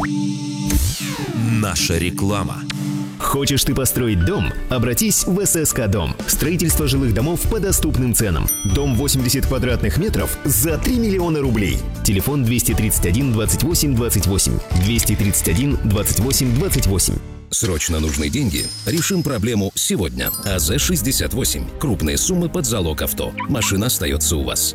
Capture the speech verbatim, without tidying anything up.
Наша реклама. Хочешь ты построить дом? Обратись в эс эс ка Дом. Строительство жилых домов по доступным ценам. Дом восемьдесят квадратных метров за три миллиона рублей. Телефон двести тридцать один двадцать восемь двадцать восемь. двести тридцать один двадцать восемь двадцать восемь. Срочно нужны деньги? Решим проблему сегодня. а зэ шестьдесят восемь. Крупные суммы под залог авто. Машина остается у вас.